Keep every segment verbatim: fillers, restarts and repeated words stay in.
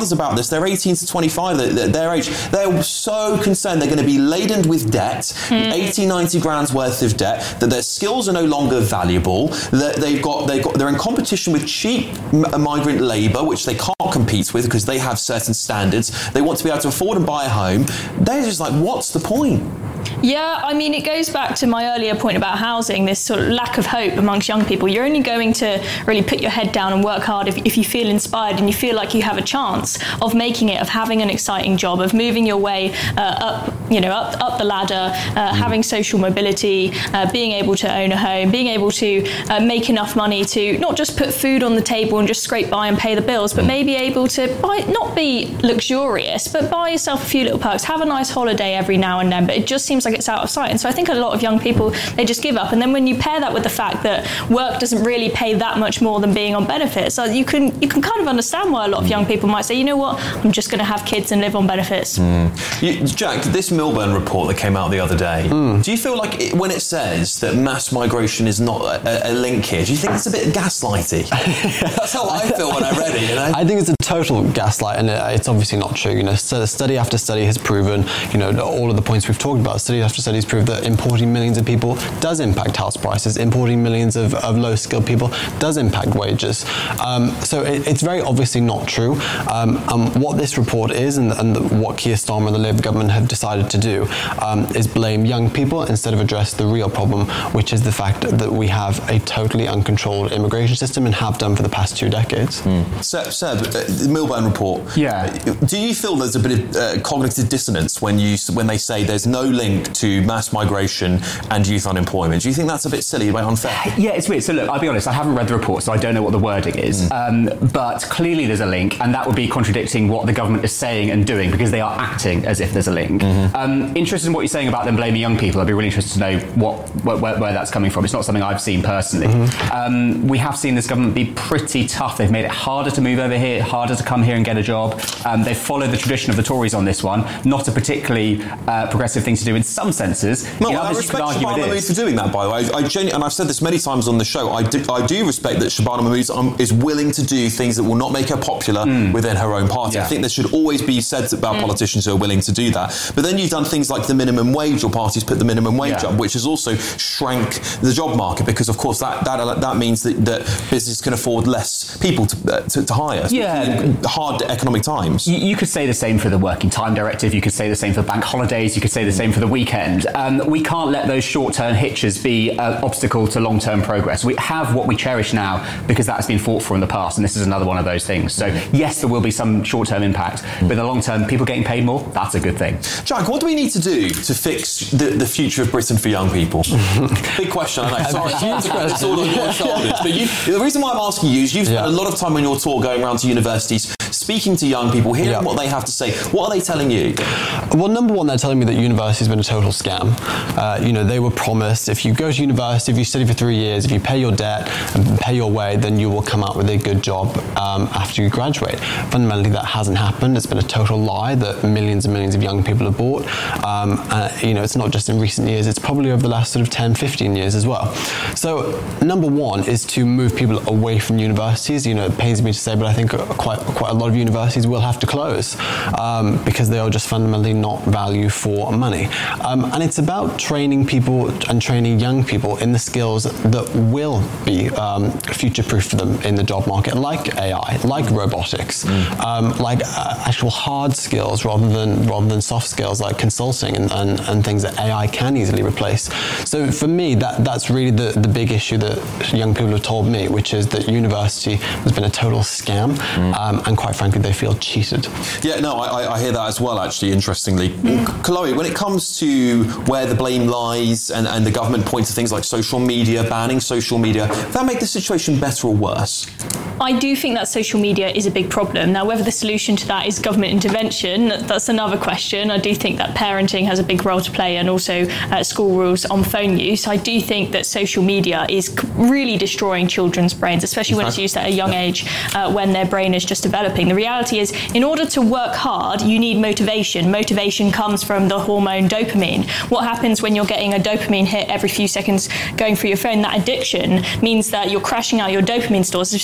brothers about this. They're eighteen to twenty-five, they're, their age. They're so concerned they're going to be laden with debt, mm. eighty, ninety grand's worth of debt, that their skills are no longer valuable, that they've got, they've got, they're in competition with cheap migrant labour, which they can't compete with because they have certain standards. They want to be able to afford and buy a home. They're just like, what's the point? Yeah, I mean, it goes back to my earlier point about housing, this sort of lack of hope amongst young people. You're only going to really put your head down and work hard if, if you feel inspired and you feel like you have a chance of making it, of having an exciting job, of moving your way uh, up, you know, up, up the ladder, uh, mm. having social mobility, uh, being able to own a home, being able to uh, make enough money to not just put food on the table and just scrape by and pay the bills, but maybe able to buy, not be luxurious, but buy yourself a few little perks, have a nice holiday every now and then. But it just seems like it's out of sight. And so I think a lot of young people, they just give up. And then when you pair that with the fact that work doesn't really pay that much more than being on benefits, so you can you can kind of understand why a lot of young people might say, you know what, I'm just going to have kids and live on benefits. Mm. You, Jack, this Milburn report that came out the other day, mm. do you feel like it, when it says that mass migration is not a, a link here, do you think it's a bit gaslighty? That's how I feel when I read it, you know? I think it's a total gaslight, and it's obviously not true. You know, so study after study has proven, you know, all of the points we've talked about. Study after studies prove that importing millions of people does impact house prices. Importing millions of, of low-skilled people does impact wages. Um, so it, it's very obviously not true. Um, um, what this report is, and, and the, what Keir Starmer and the Labour government have decided to do, um, is blame young people instead of address the real problem, which is the fact that we have a totally uncontrolled immigration system and have done for the past two decades. Mm. Seb, Seb uh, the Milburn report. Yeah. Do you feel there's a bit of uh, cognitive dissonance when you when they say there's no link to mass migration and youth unemployment? Do you think that's a bit silly, a bit unfair? Yeah, it's weird. So look, I'll be honest, I haven't read the report, so I don't know what the wording is. Mm. Um, but clearly there's a link, and that would be contradicting what the government is saying and doing, because they are acting as if there's a link. Mm-hmm. Um, interested in what you're saying about them blaming young people. I'd be really interested to know what where, where that's coming from. It's not something I've seen personally. Mm-hmm. Um, we have seen this government be pretty tough. They've made it harder to move over here, harder to come here and get a job. Um, they've followed the tradition of the Tories on this one. Not a particularly uh, progressive thing to do in some senses. No, in I others, respect you could argue Shabana it Mahmood is. for doing that, by the way. I, I genu- and I've said this many times on the show. I do, I do respect that Shabana Mahmood um, is willing to do things that will not make her popular mm. within her own party. Yeah. I think there should always be said about mm. politicians who are willing to do that. But then you've done things like the minimum wage, or parties put the minimum wage yeah. up, which has also shrank the job market, because of course that that, that means that, that business can afford less people to, uh, to, to hire. Yeah. In hard economic times. You, you could say the same for the Working Time Directive. You could say the same for bank holidays. You could say the same for the weekend. Um, we can't let those short-term hitches be an obstacle to long-term progress. We have what we cherish now because that has been fought for in the past, and this is another one of those things. So yes, there will be some short-term impact, but in the long term, people getting paid more, that's a good thing. Jack, what do we need to do to fix the, the future of Britain for young people? Big question, I know. Sorry, it's all on your shoulders. But you, the reason why I'm asking you is you've spent yeah. a lot of time on your tour going around to universities, speaking to young people, hearing yeah. what they have to say. What are they telling you? Well, number one, they're telling me that university's been a total scam. Uh, you know, they were promised, if you go to university, if you study for three years, if you pay your debt and pay your way, then you will come out with a good job um, after you graduate. Fundamentally, that hasn't happened. It's been a total lie that millions and millions of young people have bought. Um, uh, you know, it's not just in recent years, it's probably over the last sort of ten, fifteen years as well. So, number one is to move people away from universities. You know, it pains me to say, but I think quite quite a lot of universities will have to close um, because they are just fundamentally not value for money. Um, and it's about training people and training young people in the skills that will be um, future-proof for them in the job market, like A I, like robotics, mm. um, like uh, actual hard skills rather than rather than soft skills like consulting and, and, and things that A I can easily replace. So for me, that that's really the, the big issue that young people have told me, which is that university has been a total scam, mm. um, and quite frankly, they feel cheated. Yeah, no, I, I hear that as well, actually, interestingly. Mm. Chloe, when it comes to where the blame lies and, and the government points to things like social media, banning social media, does that make the situation better or worse? I do think that social media is a big problem. Now, whether the solution to that is government intervention, that's another question. I do think that parenting has a big role to play, and also uh, school rules on phone use. I do think that social media is really destroying children's brains, especially when it's used at a young age, uh, when their brain is just developing. The reality is, in order to work hard, you need motivation. Motivation comes from the hormone dopamine. What happens when you're getting a dopamine hit every few seconds going through your phone? That addiction means that you're crashing out your dopamine stores, especially if you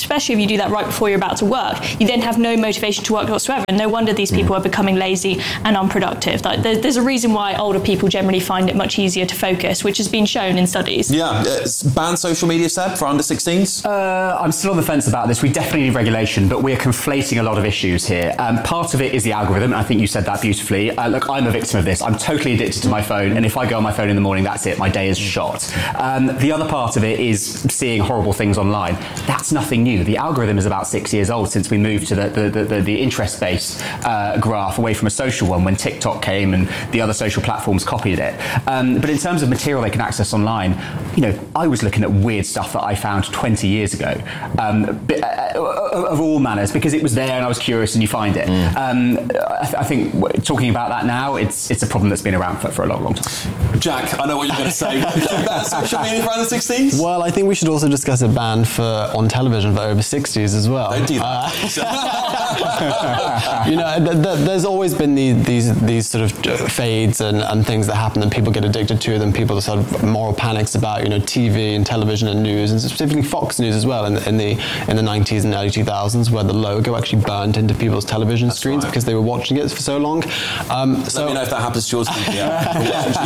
do that right before you're about to work, you then have no motivation to work whatsoever. And no wonder these people mm. are becoming lazy and unproductive. Like, there, there's a reason why older people generally find it much easier to focus, which has been shown in studies. Yeah. Uh, ban social media, Seb, for under sixteens? Uh, I'm still on the fence about this. We definitely need regulation, but we're conflating a lot of issues here. Um, part of it is the algorithm. I think you said that beautifully. Uh, look, I'm a victim of this. I'm totally addicted to my phone, and if I go on my phone in the morning, that's it. My day is shot. Um, the other part of it is seeing horrible things online. That's nothing new. The algorithm is about six years old since we moved to the, the, the, the, the interest-based uh, graph away from a social one when TikTok came and the other social platforms copied it. Um, but in terms of material they can access online, you know, I was looking at weird stuff that I found twenty years ago, um, of all manners, because it was there and I was curious, and you find it. Mm. Um, I, th- I think talking about that now, it's it's a problem that's been around for, for a long, long time. Jack, I know what you're going to say. Social media for under sixteens? Well, I think we should also discuss a ban for on television for over sixties as well. Don't do that. Uh, you know, th- th- there's always been these these, these sort of fades and, and things that happen that people get addicted to, then people sort of moral panics about, you know, T V and television and news, and specifically Fox News as well in, in the in the nineties and early two thousands, where the logo actually burned into people's television That's screens right. because they were watching it for so long. Um, Let so, me know if that happens to yours. Yeah.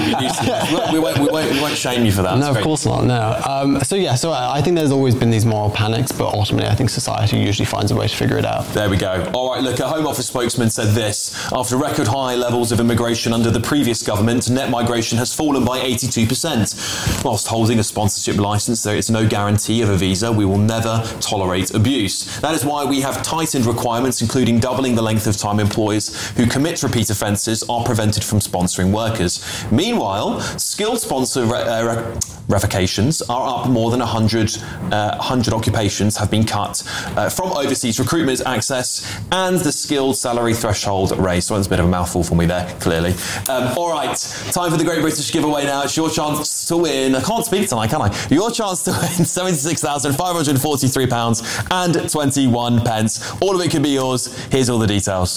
we, won't, we, won't, we won't shame you for that. No, of course not, no. Um, so yeah, so I, I think there's always been these moral panics, but ultimately I think society usually finds a way to figure it out. There we go. All right, look, a Home Office spokesman said this: after record high levels of immigration under the previous government, net migration has fallen by eighty-two percent. Whilst holding a sponsorship licence, there is no guarantee of a visa. We will never tolerate abuse. That is why we have tightened requirements, including doubling the length of time employers who commit repeat offences are prevented from sponsoring workers. Meanwhile, skilled sponsor re- uh, revocations are up more than one hundred, uh, one hundred occupations have been cut uh, from overseas recruitment access, and the skilled salary threshold raised. So that's a bit of a mouthful for me there, clearly. Um, all right, time for the Great British Giveaway now. It's your chance to win. I can't speak tonight, can I? Your chance to win seventy-six thousand five hundred forty-three pounds and twenty-one pence. All of it can be yours. Here's all the details.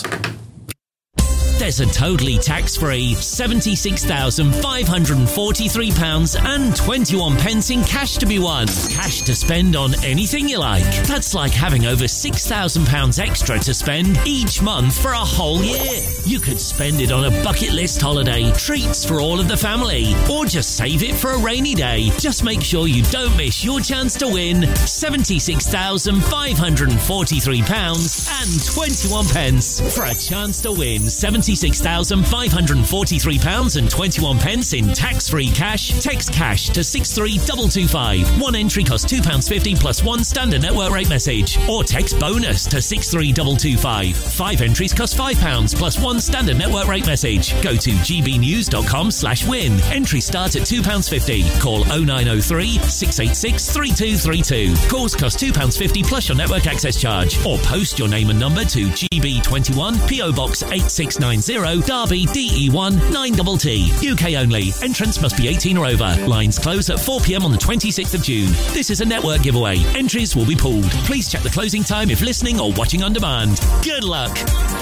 There's a totally tax-free seventy-six thousand five hundred forty-three pounds and twenty-one pence in cash to be won. Cash to spend on anything you like. That's like having over six thousand pounds extra to spend each month for a whole year. You could spend it on a bucket list holiday, treats for all of the family, or just save it for a rainy day. Just make sure you don't miss your chance to win seventy-six thousand five hundred forty-three pounds and twenty-one pence. For a chance to win seventy-six thousand five hundred forty-three pounds and twenty-one pence in tax-free cash, text cash to six three two two five. One entry costs two pounds fifty plus one standard network rate message. Or text bonus to six three two two five. Five entries cost five pounds plus one standard network rate message. Go to gbnews.com slash win. Entries start at two pounds fifty. Call oh nine oh three, six eight six, three two three two. Calls cost two pounds fifty plus your network access charge. Or post your name and number to G B twenty-one, P O Box eight six nine zero, Derby, D E one nine T T. U K only. Entrance must be eighteen or over. Lines close at four p.m. on the twenty-sixth of June. This is a network giveaway. Entries will be pooled. Please check the closing time if listening or watching on demand. Good luck.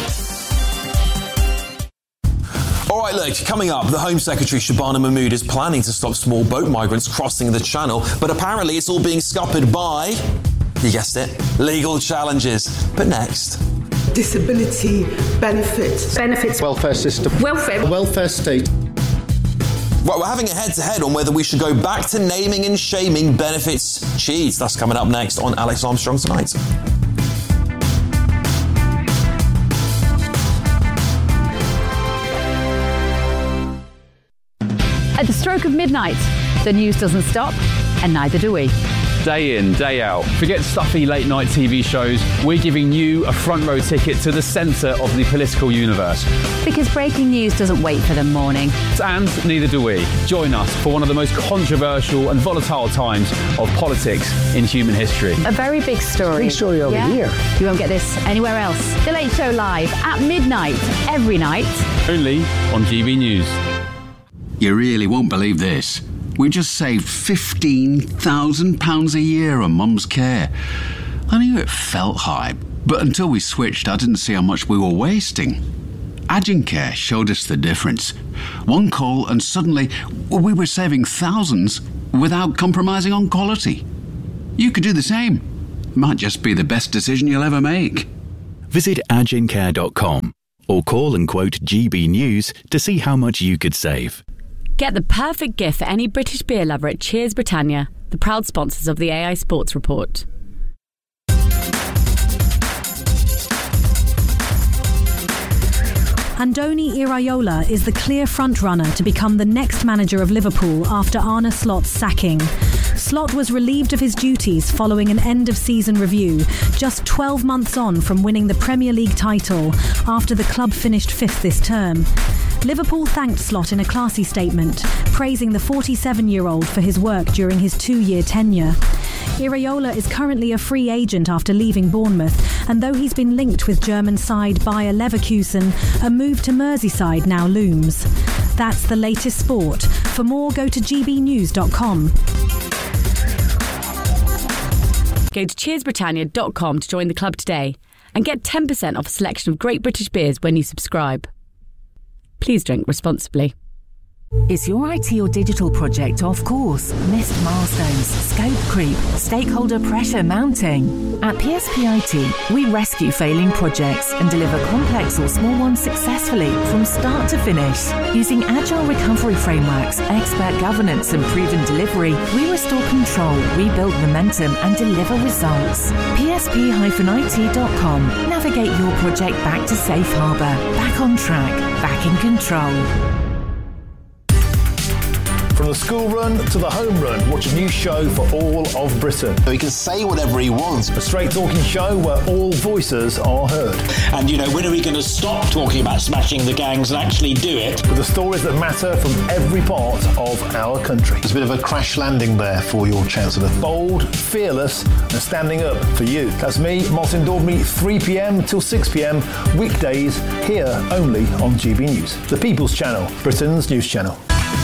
All right, look, coming up, the Home Secretary Shabana Mahmood is planning to stop small boat migrants crossing the channel, but apparently it's all being scuppered by, you guessed it, legal challenges. But next... disability benefits. Benefits. Welfare system. Welfare. Welfare state. Right, we're having a head-to-head on whether we should go back to naming and shaming benefits cheats. That's coming up next on Alex Armstrong Tonight. At the stroke of midnight, the news doesn't stop, and neither do we. Day in, day out. Forget stuffy late night T V shows. We're giving you a front row ticket to the centre of the political universe. Because breaking news doesn't wait for the morning. And neither do we. Join us for one of the most controversial and volatile times of politics in human history. A very big story. Big story over yeah? here. You won't get this anywhere else. The Late Show live at midnight, every night. Only on G B News. You really won't believe this. We just saved fifteen thousand pounds a year on Mum's care. I knew it felt high, but until we switched, I didn't see how much we were wasting. Agencare showed us the difference. One call and suddenly we were saving thousands without compromising on quality. You could do the same. Might just be the best decision you'll ever make. Visit agincare dot com or call and quote G B News to see how much you could save. Get the perfect gift for any British beer lover at Cheers Britannia, the proud sponsors of the A I Sports Report. Andoni Iraola is the clear frontrunner to become the next manager of Liverpool after Arne Slot's sacking. Slot was relieved of his duties following an end-of-season review, just twelve months on from winning the Premier League title after the club finished fifth this term. Liverpool thanked Slot in a classy statement, praising the forty-seven-year-old for his work during his two-year tenure. Iraola is currently a free agent after leaving Bournemouth, and though he's been linked with German side Bayer Leverkusen, a move to Merseyside now looms. That's the latest sport. For more, go to g b news dot com. Go to cheers britannia dot com to join the club today and get ten percent off a selection of great British beers when you subscribe. Please drink responsibly. Is your I T or digital project off course? Missed milestones, scope creep, stakeholder pressure mounting? At P S P I T, we rescue failing projects and deliver complex or small ones successfully from start to finish. Using agile recovery frameworks, expert governance and proven delivery, we restore control, rebuild momentum and deliver results. P S P I T dot com. Navigate your project back to safe harbour, back on track, back in control. From the school run to the home run, watch a new show for all of Britain. He can say whatever he wants. A straight talking show where all voices are heard. And, you know, when are we going to stop talking about smashing the gangs and actually do it? With the stories that matter from every part of our country. There's a bit of a crash landing there for your Chancellor. Bold, fearless and standing up for you. That's me, Martin Daubney, three p.m. till six p.m. weekdays here only on G B News. The People's Channel, Britain's news channel.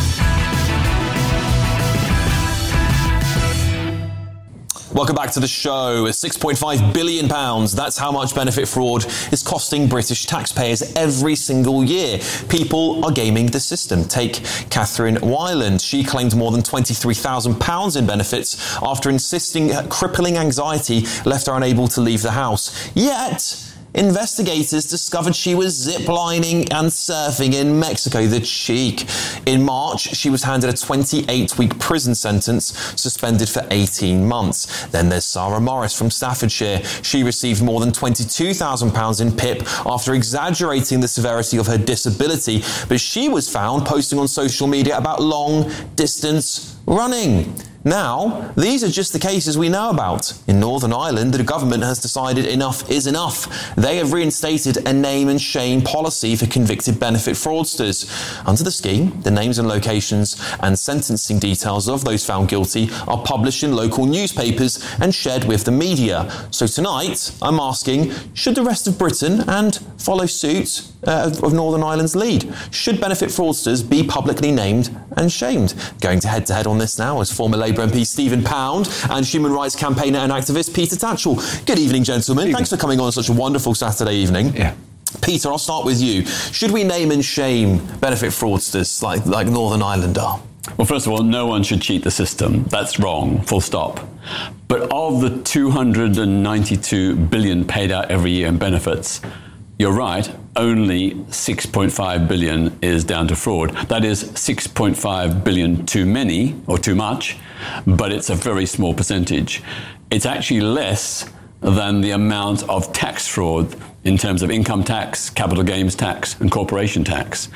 Welcome back to the show. six point five billion pounds. That's how much benefit fraud is costing British taxpayers every single year. People are gaming the system. Take Catherine Wyland. She claimed more than twenty-three thousand pounds in benefits after insisting crippling anxiety left her unable to leave the house. Yet investigators discovered she was ziplining and surfing in Mexico. The cheek. In March, she was handed a twenty-eight week prison sentence, suspended for eighteen months. Then there's Sarah Morris from Staffordshire. She received more than twenty-two thousand pounds in P I P after exaggerating the severity of her disability, but she was found posting on social media about long distance running. Now, these are just the cases we know about. In Northern Ireland, the government has decided enough is enough. They have reinstated a name and shame policy for convicted benefit fraudsters. Under the scheme, the names and locations and sentencing details of those found guilty are published in local newspapers and shared with the media. So tonight, I'm asking, should the rest of Britain and follow suit uh, of Northern Ireland's lead? Should benefit fraudsters be publicly named and shamed? Going to head-to-head on this now is former Labour M P Stephen Pound and human rights campaigner and activist Peter Tatchell. Good evening, gentlemen. Evening. Thanks for coming on such a wonderful Saturday evening. Yeah. Peter, I'll start with you. Should we name and shame benefit fraudsters like, like Northern Ireland are? Well, first of all, no one should cheat the system. That's wrong, full stop. But of the two hundred ninety-two billion paid out every year in benefits, you're right, only six point five billion is down to fraud. That is six point five billion too many or too much, but it's a very small percentage. It's actually less than the amount of tax fraud in terms of income tax, capital gains tax, and corporation tax.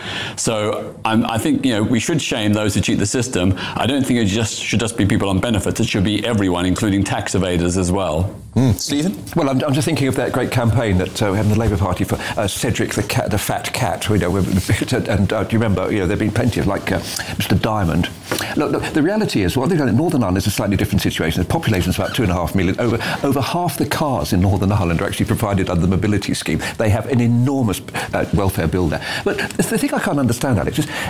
So I'm, I think, you know, we should shame those who cheat the system. I don't think it just should just be people on benefits. It should be everyone, including tax evaders as well. Mm. Stephen? Well, I'm, I'm just thinking of that great campaign that uh, we had in the Labour Party for uh, Cedric the cat, the fat cat. You know, and uh, do you remember? You know, there've been plenty of like uh, Mister Diamond. Look, look, the reality is, well, they've done in Northern Ireland is a slightly different situation. The population is about two and a half million. Over over half the cars in Northern Ireland are actually provided under the mobility scheme. They have an enormous uh, welfare bill there. But the thing I can't understand, Alex, is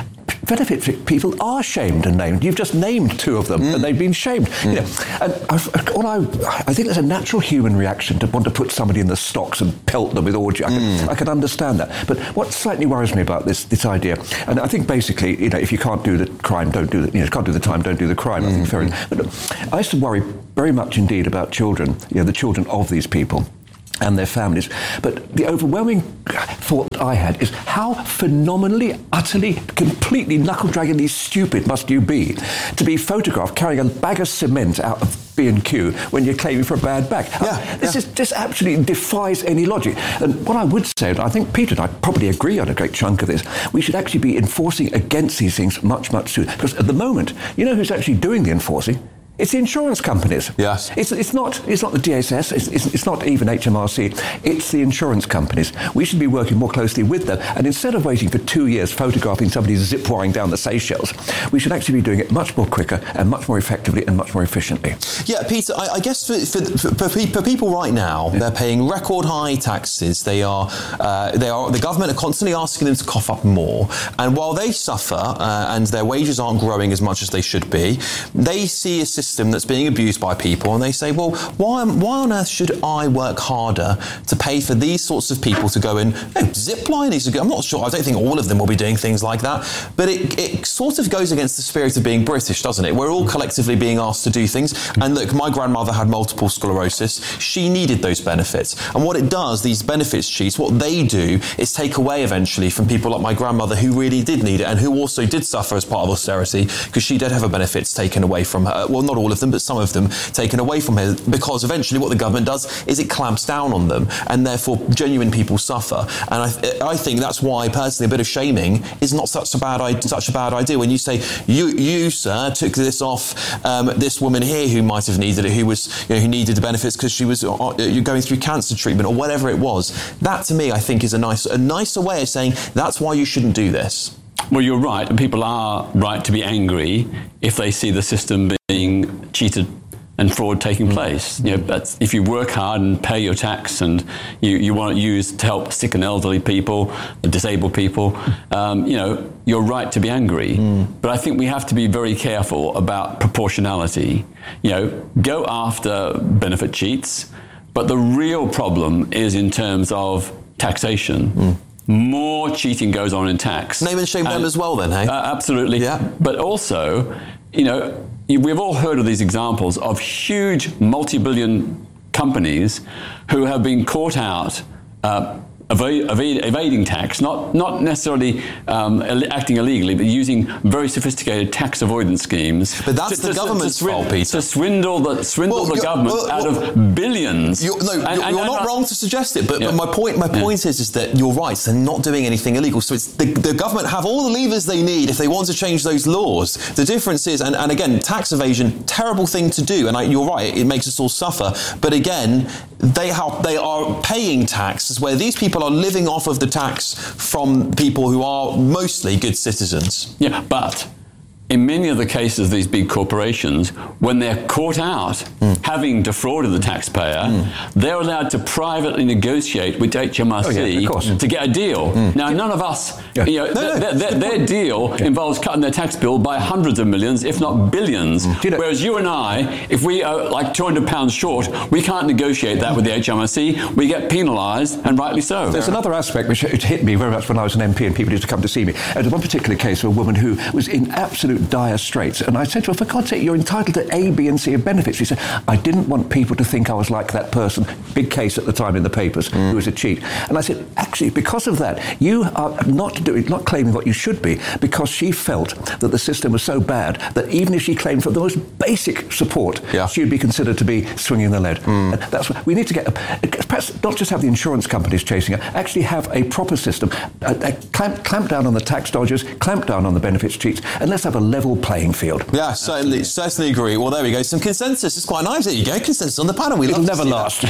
benefit people are shamed and named. You've just named two of them, mm. and they've been shamed. Mm. You know, and I've, all I, I think there's a natural human reaction to want to put somebody in the stocks and pelt them with orgy. I can, mm. I can understand that. But what slightly worries me about this this idea, and I think basically, you know, if you can't do the crime, don't do the, you know, can't do the time, don't do the crime. Mm. I think fair enough. But I used to worry very much indeed about children, you know, the children of these people and their families. But the overwhelming thought that I had is how phenomenally, utterly, completely knuckle-draggingly stupid must you be to be photographed carrying a bag of cement out of B and Q when you're claiming for a bad bag. Yeah, uh, this, yeah. Is, this absolutely defies any logic. And what I would say, and I think Peter and I probably agree on a great chunk of this, we should actually be enforcing against these things much, much sooner. Because at the moment, you know who's actually doing the enforcing? It's the insurance companies. Yes. It's, it's not it's not the D S S, it's, it's, it's not even H M R C, it's the insurance companies. We should be working more closely with them, and instead of waiting for two years photographing somebody zip wiring down the Seychelles, we should actually be doing it much more quicker and much more effectively and much more efficiently. Yeah, Peter, I, I guess for, for, for, for people right now, yeah. they're paying record high taxes. They are, uh, they are, the government are constantly asking them to cough up more, and while they suffer uh, and their wages aren't growing as much as they should be, they see a system that's being abused by people, and they say, well, why, why on earth should I work harder to pay for these sorts of people to go and oh, zip line is a good. I'm not sure. I don't think all of them will be doing things like that, but it, it sort of goes against the spirit of being British, doesn't it? We're all collectively being asked to do things. And look, my grandmother had multiple sclerosis. She needed those benefits. And what it does, these benefits cheats, what they do is take away eventually from people like my grandmother who really did need it and who also did suffer as part of austerity because she did have her benefits taken away from her. Well, not all of them, but some of them taken away from her, because eventually what the government does is it clamps down on them, and therefore genuine people suffer. And I, I think that's why, personally, a bit of shaming is not such a bad such a bad idea. When you say, you, you sir, took this off um, this woman here who might have needed it, who was, you know, who needed the benefits because she was uh, you're going through cancer treatment or whatever it was. That, to me, I think is a nice a nicer way of saying that's why you shouldn't do this. Well, you're right, and people are right to be angry if they see the system being cheated and fraud taking mm. place. You know, that's, if you work hard and pay your tax and you, you want to use to help sick and elderly people, disabled people, um, you know, you're right to be angry. Mm. But I think we have to be very careful about proportionality. You know, go after benefit cheats, but the real problem is in terms of taxation. Mm. More cheating goes on in tax. Name and shame and, them as well then, hey? Uh, absolutely. Yeah. But also, you know, we've all heard of these examples of huge multi-billion companies who have been caught out uh, Evade, evade, evading tax, not not necessarily um, acting illegally, but using very sophisticated tax avoidance schemes. But that's to, the to, government's to, to, fault, Peter. To swindle the swindle well, the government well, well, out of billions. You're, no, and, you're, and, you're and, not and, wrong to suggest it. But, yeah. but my point, my point yeah. is, is that you're right. They're not doing anything illegal. So it's the, the government have all the levers they need if they want to change those laws. The difference is, and, and again, tax evasion, terrible thing to do. And I, you're right, it makes us all suffer. But again, they have they are paying taxes where these people are living off of the tax from people who are mostly good citizens. Yeah, but in many of the cases, these big corporations, when they're caught out mm. having defrauded the taxpayer, mm. they're allowed to privately negotiate with H M R C oh, yeah, of course. to get a deal. Mm. Now, none of us, yeah. you know, no, no. Their, their, their deal yeah. involves cutting their tax bill by hundreds of millions, if not billions. Mm. You know, whereas you and I, if we are like two hundred pounds short, we can't negotiate that with the H M R C. We get penalised, and rightly so. There's another aspect which it hit me very much when I was an M P and people used to come to see me. And one particular case of a woman who was in absolute dire straits, and I said to her, for God's sake, you're entitled to A, B and C of benefits. She said, I didn't want people to think I was like that person, big case at the time in the papers, mm. who was a cheat. And I said, actually, because of that, you are not doing, not claiming what you should be, because she felt that the system was so bad that even if she claimed for the most basic support, yeah. she would be considered to be swinging the lead. Mm. And that's what we need to get, perhaps not just have the insurance companies chasing her, actually have a proper system, a, a clamp, clamp down on the tax dodgers, clamp down on the benefits cheats, and let's have a level playing field. Yeah, certainly, certainly agree. Well, there we go. Some consensus. It's quite nice. There you go. Consensus on the panel. We It'll never last.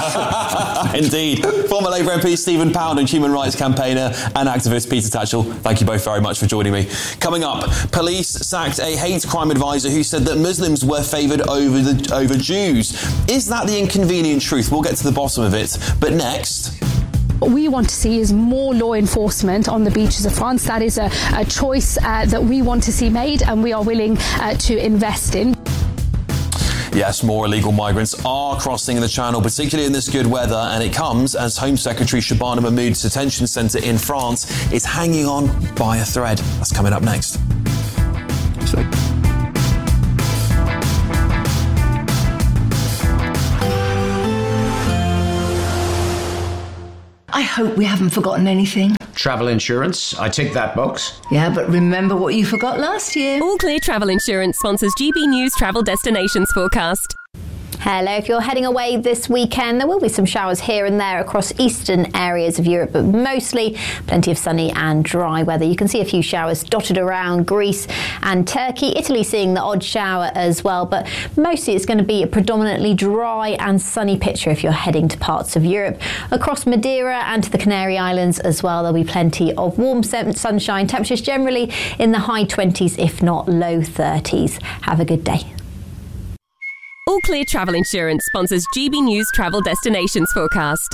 Indeed. Former Labour M P Stephen Pound and human rights campaigner and activist Peter Tatchell. Thank you both very much for joining me. Coming up, police sacked a hate crime advisor who said that Muslims were favoured over the over Jews. Is that the inconvenient truth? We'll get to the bottom of it. But next... What we want to see is more law enforcement on the beaches of France. That is a, a choice uh, that we want to see made, and we are willing uh, to invest in. Yes, more illegal migrants are crossing the Channel, particularly in this good weather, and it comes as Home Secretary Shabana Mahmoud's detention centre in France is hanging on by a thread. That's coming up next. So. I hope we haven't forgotten anything. Travel insurance, I tick that box. Yeah, but remember what you forgot last year. All Clear Travel Insurance sponsors G B News Travel Destinations Forecast. Hello. If you're heading away this weekend, there will be some showers here and there across eastern areas of Europe, but mostly plenty of sunny and dry weather. You can see a few showers dotted around Greece and Turkey. Italy seeing the odd shower as well, but mostly it's going to be a predominantly dry and sunny picture if you're heading to parts of Europe. Across Madeira and to the Canary Islands as well, there'll be plenty of warm sunshine. Temperatures generally in the high twenties, if not low thirties. Have a good day. All Clear Travel Insurance sponsors G B News Travel Destinations Forecast.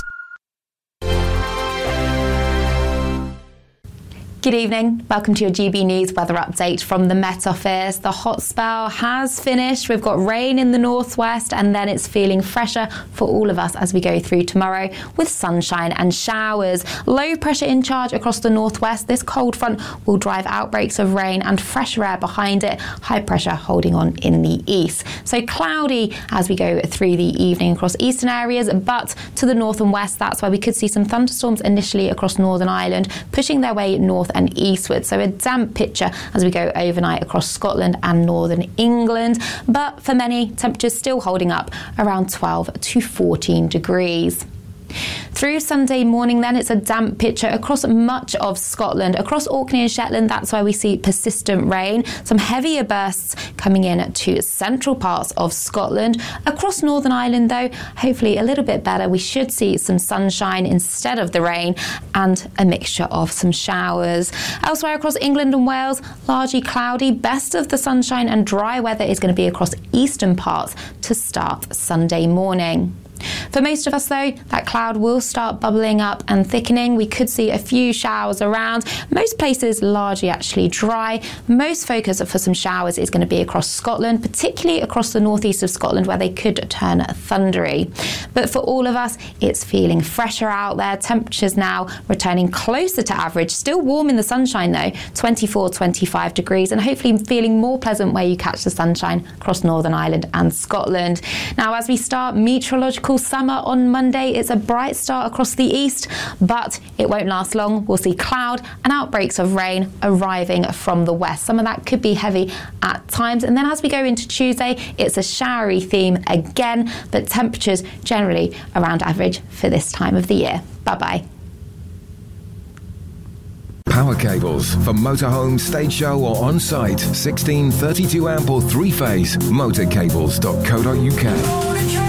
Good evening. Welcome to your G B News weather update from the Met Office. The hot spell has finished. We've got rain in the northwest, and then it's feeling fresher for all of us as we go through tomorrow with sunshine and showers. Low pressure in charge across the northwest. This cold front will drive outbreaks of rain and fresher air behind it. High pressure holding on in the east. So cloudy as we go through the evening across eastern areas, but to the north and west, that's where we could see some thunderstorms initially across Northern Ireland, pushing their way north and eastward. So a damp picture as we go overnight across Scotland and northern England. But for many, temperatures still holding up around twelve to fourteen degrees. Through Sunday morning then, it's a damp picture across much of Scotland. Across Orkney and Shetland, that's where we see persistent rain. Some heavier bursts coming in to central parts of Scotland. Across Northern Ireland though, hopefully a little bit better. We should see some sunshine instead of the rain and a mixture of some showers. Elsewhere across England and Wales, largely cloudy. Best of the sunshine and dry weather is going to be across eastern parts to start Sunday morning. For most of us though, that cloud will start bubbling up and thickening. We could see a few showers around. Most places largely actually dry. Most focus for some showers is going to be across Scotland, particularly across the northeast of Scotland where they could turn thundery. But for all of us, it's feeling fresher out there. Temperatures now returning closer to average. Still warm in the sunshine though, twenty-four, twenty-five degrees, and hopefully feeling more pleasant where you catch the sunshine across Northern Ireland and Scotland. Now as we start meteorological summer on Monday, it's a bright start across the east, but it won't last long. We'll see cloud and outbreaks of rain arriving from the west. Some of that could be heavy at times. And then as we go into Tuesday, it's a showery theme again, but temperatures generally around average for this time of the year. Bye-bye. Power cables for motorhome, stage show or on-site. sixteen, thirty-two amp or three-phase. motorcables dot co dot uk.